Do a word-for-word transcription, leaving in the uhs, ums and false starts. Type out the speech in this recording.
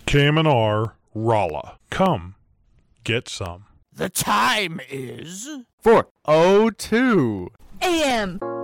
K M N R, Rolla. Come, get some. The time is four oh two A M